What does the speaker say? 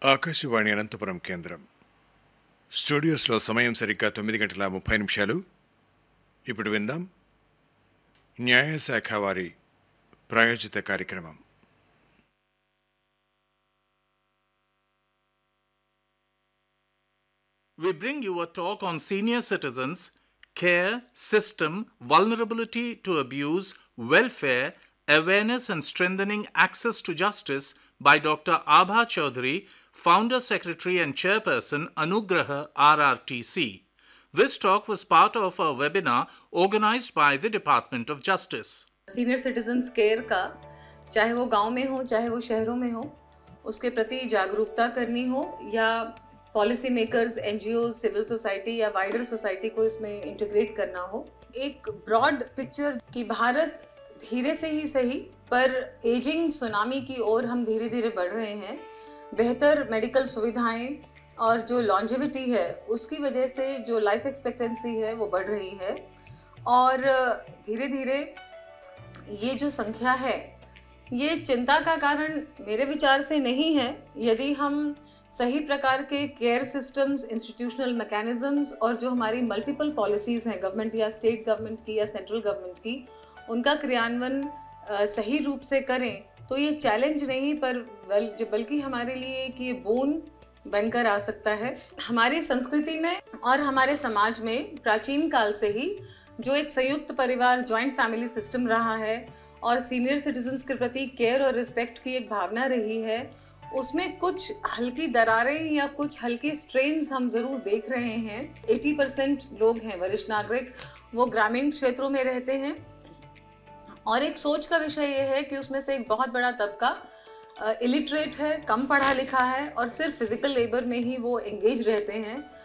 ఆకాశవాణి అనంతపురం కేంద్రం స్టూడియోస్లో సమయం సరిగ్గా 9:30 ఇప్పుడు విందాం న్యాయశాఖ వారి ప్రాయోజిత కార్యక్రమం. We bring you a talk on senior citizens, care, system, vulnerability to abuse, welfare, awareness and strengthening access to justice by Dr. Abha Chaudhary, Founder, Secretary and Chairperson, Anugraha RRTC. This talk was part of a webinar organized by the Department of Justice. Senior citizens care का, चाहे वो गांव में हो चाहे वो शहरों में हो, उसके प्रति जागरूकता करनी हो या policy makers, NGO, civil society या वाइडर सोसाइटी को इसमें इंटीग्रेट करना हो. एक ब्रॉड पिक्चर कि भारत धीरे से ही सही पर एजिंग सुनामी की ओर हम धीरे धीरे बढ़ रहे हैं. बेहतर मेडिकल सुविधाएं और जो लॉन्जेविटी है उसकी वजह से जो लाइफ एक्सपेक्टेंसी है वो बढ़ रही है और धीरे धीरे ये जो संख्या है ये चिंता का कारण मेरे विचार से नहीं है. यदि हम सही प्रकार के केयर सिस्टम्स, इंस्टीट्यूशनल मैकेनिज्म्स और जो हमारी मल्टीपल पॉलिसीज़ हैं गवर्नमेंट या स्टेट गवर्नमेंट की या सेंट्रल गवर्नमेंट की, उनका क्रियान्वयन सही रूप से करें तो ये चैलेंज नहीं पर बल्कि हमारे लिए एक ये बोन बनकर आ सकता है. हमारी संस्कृति में और हमारे समाज में प्राचीन काल से ही जो एक संयुक्त परिवार, जॉइंट फैमिली सिस्टम रहा है और सीनियर सिटीजन्स के प्रति केयर और रिस्पेक्ट की एक भावना रही है, उसमें कुछ हल्की दरारें या कुछ हल्के स्ट्रेन्स हम ज़रूर देख रहे हैं. 80% लोग हैं वरिष्ठ नागरिक, वो ग्रामीण क्षेत्रों में रहते हैं और एक सोच का विषय ये है कि उसमें से एक बहुत बड़ा तबका इलिटरेट है, कम पढ़ा लिखा है और सिर्फ फिजिकल लेबर में ही वो एंगेज रहते हैं.